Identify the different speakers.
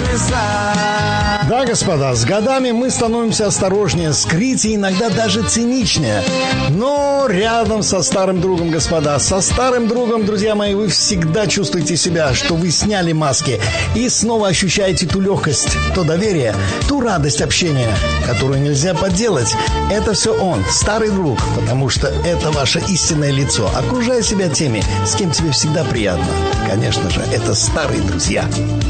Speaker 1: Да, господа, с годами мы становимся осторожнее, скрытнее, иногда даже циничнее. Но рядом со старым другом, господа, со старым другом, друзья мои, вы всегда чувствуете себя, что вы сняли маски и снова ощущаете ту легкость, то доверие, ту радость общения, которую нельзя подделать. Это все он, старый друг, потому что это ваше истинное лицо. Окружай себя теми, с кем тебе всегда приятно. Конечно же, это старые друзья.